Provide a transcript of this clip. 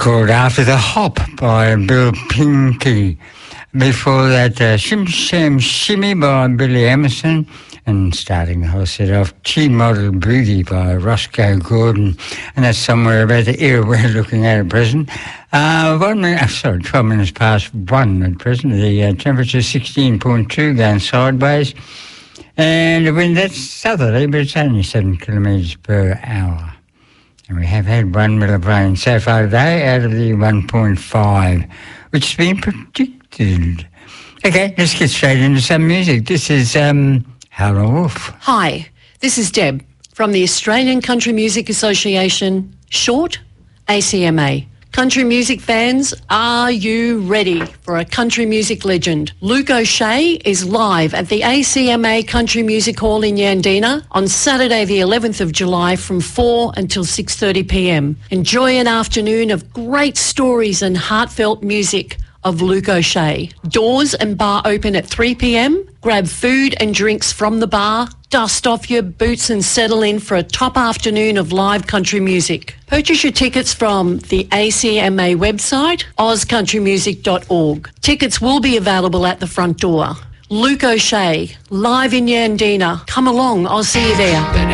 called After the Hop by Bill Pinky. Before that, Shim Sham Shimmy by Billy Emerson. And starting the whole set off, T-Model Booty by Roscoe Gordon. And that's somewhere about the era we're looking at present. 12 minutes past 1 at present. The temperature 16.2, going sideways. And the wind, that's southerly, but it's only 7 kilometres per hour. And we have had 1 mil of rain so far today out of the 1.5, which has been predicted. Okay, let's get straight into some music. This is Howlin' Wolf. Hi, this is Deb from the Australian Country Music Association, short ACMA. Country music fans, are you ready for a country music legend? Luke O'Shea is live at the ACMA Country Music Hall in Yandina on Saturday the 11th of July from 4 until 6:30 p.m. Enjoy an afternoon of great stories and heartfelt music of Luke O'Shea. Doors and bar open at 3 p.m. Grab food and drinks from the bar, dust off your boots and settle in for a top afternoon of live country music. Purchase your tickets from the ACMA website, ozcountrymusic.org. Tickets will be available at the front door. Luke O'Shea, live in Yandina. Come along, I'll see you there.